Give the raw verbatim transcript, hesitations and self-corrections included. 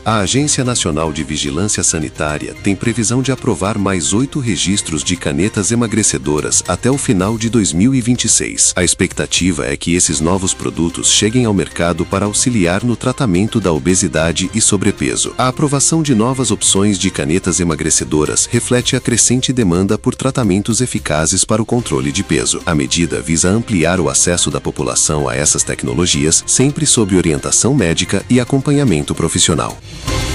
A Agência Nacional de Vigilância Sanitária tem previsão de aprovar mais oito registros de canetas emagrecedoras até o final de dois mil e vinte e seis. A expectativa é que esses novos produtos cheguem ao mercado para auxiliar no tratamento da obesidade e sobrepeso. A aprovação de novas opções de canetas emagrecedoras reflete a crescente demanda por tratamentos eficazes para o controle de peso. A medida visa ampliar o acesso da população a essas tecnologias, sempre sob orientação médica e acompanhamento profissional.